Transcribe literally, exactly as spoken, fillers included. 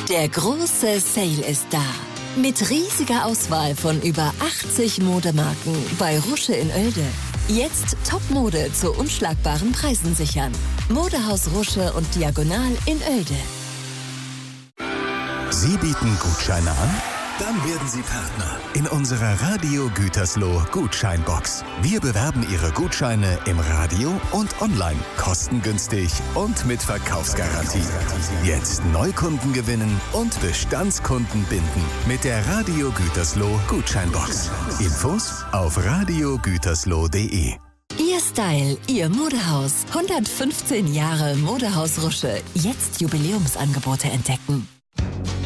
Der große Sale ist da. Mit riesiger Auswahl von über achtzig Modemarken bei Rusche in Oelde. Jetzt Topmode zu unschlagbaren Preisen sichern. Modehaus Rusche und Diagonal in Oelde. Sie bieten Gutscheine an? Dann werden Sie Partner in unserer Radio Gütersloh Gutscheinbox. Wir bewerben Ihre Gutscheine im Radio und online, kostengünstig und mit Verkaufsgarantie. Jetzt Neukunden gewinnen und Bestandskunden binden mit der Radio Gütersloh Gutscheinbox. Infos auf radio gütersloh punkt de. Ihr Style, Ihr Modehaus. hundertfünfzehn Jahre Modehaus Rusche. Jetzt Jubiläumsangebote entdecken.